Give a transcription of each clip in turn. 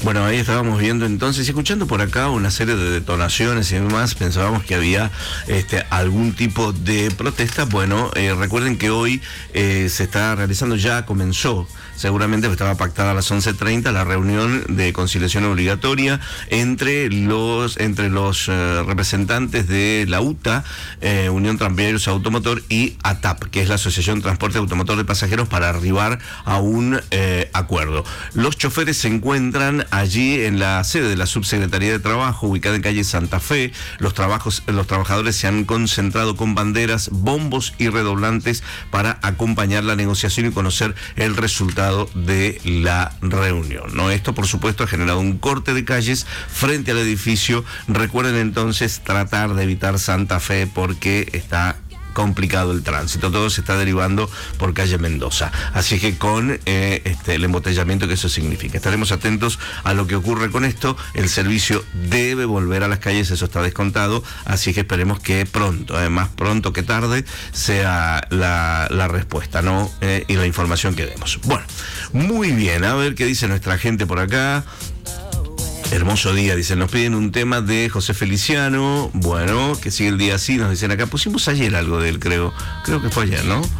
Bueno, ahí estábamos viendo entonces y escuchando por acá una serie de detonaciones y demás. Pensábamos que había algún tipo de protesta. Bueno, recuerden que hoy se está realizando, ya comenzó, seguramente estaba pactada a las 11:30 la reunión de conciliación obligatoria entre los representantes de la UTA, Unión Tranviarios Automotor, y ATAP, que es la Asociación Transporte Automotor de Pasajeros, para arribar a un acuerdo. Los choferes se encuentran allí en la sede de la Subsecretaría de Trabajo, ubicada en calle Santa Fe. Los trabajadores se han concentrado con banderas, bombos y redoblantes para acompañar la negociación y conocer el resultado de la reunión, ¿no? Esto, por supuesto, ha generado un corte de calles frente al edificio. Recuerden entonces tratar de evitar Santa Fe porque está complicado el tránsito, todo se está derivando por calle Mendoza, así que con el embotellamiento que eso significa. Estaremos atentos a lo que ocurre con esto. El servicio debe volver a las calles, eso está descontado, así que esperemos que pronto, más pronto que tarde, sea la respuesta, ¿no? Y la información que demos. Bueno, muy bien, a ver qué dice nuestra gente por acá. Hermoso día, dicen, nos piden un tema de José Feliciano. Bueno, que sigue el día así, nos dicen acá. Pusimos ayer algo de él, creo que fue ayer, ¿no?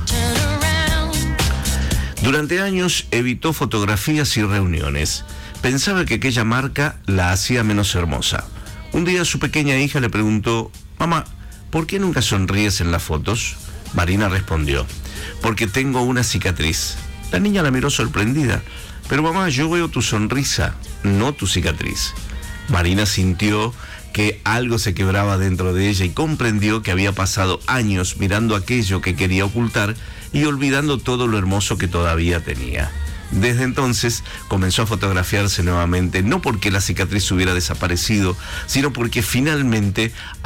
Durante años evitó fotografías y reuniones. Pensaba que aquella marca la hacía menos hermosa. Un día su pequeña hija le preguntó: mamá, ¿por qué nunca sonríes en las fotos? Marina respondió: porque tengo una cicatriz. La niña la miró sorprendida. Pero mamá, yo veo tu sonrisa, no tu cicatriz. Marina sintió que algo se quebraba dentro de ella y comprendió que había pasado años mirando aquello que quería ocultar y olvidando todo lo hermoso que todavía tenía. Desde entonces comenzó a fotografiarse nuevamente, no porque la cicatriz hubiera desaparecido, sino porque finalmente